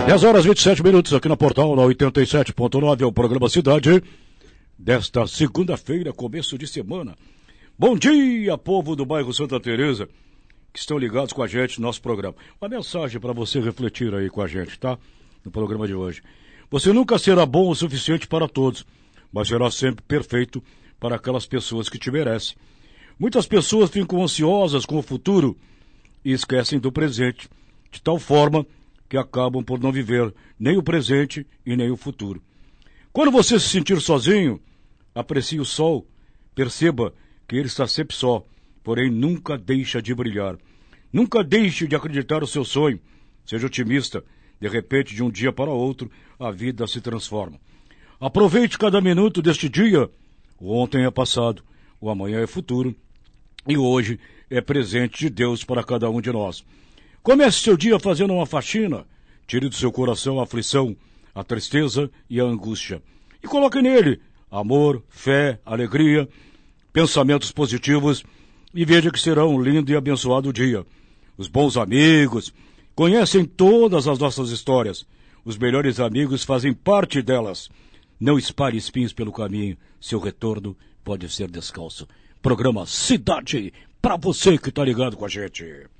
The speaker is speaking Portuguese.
10 horas 27 minutos aqui na Portal, na 87.9, é o programa Cidade, desta segunda-feira, começo de semana. Bom dia, povo do bairro Santa Teresa, que estão ligados com a gente no nosso programa. Uma mensagem para você refletir aí com a gente, tá? No programa de hoje. Você nunca será bom o suficiente para todos, mas será sempre perfeito para aquelas pessoas que te merecem. Muitas pessoas ficam ansiosas com o futuro e esquecem do presente, de tal forma que acabam por não viver nem o presente e nem o futuro. Quando você se sentir sozinho, aprecie o sol, perceba que ele está sempre só, porém nunca deixa de brilhar. Nunca deixe de acreditar no seu sonho, seja otimista, de repente de um dia para outro a vida se transforma. Aproveite cada minuto deste dia, o ontem é passado, o amanhã é futuro e hoje é presente de Deus para cada um de nós. Comece seu dia fazendo uma faxina, tire do seu coração a aflição, a tristeza e a angústia. E coloque nele amor, fé, alegria, pensamentos positivos e veja que será um lindo e abençoado dia. Os bons amigos conhecem todas as nossas histórias. Os melhores amigos fazem parte delas. Não espalhe espinhos pelo caminho, seu retorno pode ser descalço. Programa Cidade, para você que está ligado com a gente.